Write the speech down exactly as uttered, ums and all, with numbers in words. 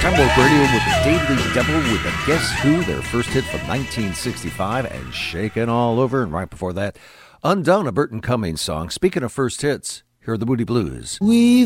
Tremble Radio with the Daily Devil with the Guess Who, their first hit from nineteen sixty-five, and Shakin' All Over. And right before that, Undone, a Burton Cummings song. Speaking of first hits, here are the Moody Blues. We've